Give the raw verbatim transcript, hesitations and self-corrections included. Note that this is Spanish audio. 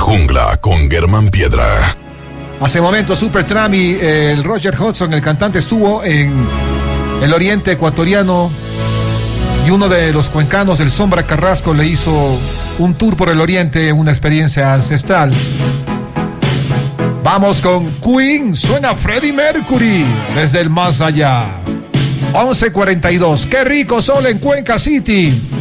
Jungla con Germán Piedra. Hace momentos, Supertramp y eh, el Roger Hodgson, el cantante, estuvo en el oriente ecuatoriano y uno de los cuencanos, el Sombra Carrasco, le hizo un tour por el oriente, una experiencia ancestral. Vamos con Queen, suena Freddie Mercury desde el más allá. once cuarenta y dos, qué rico sol en Cuenca City.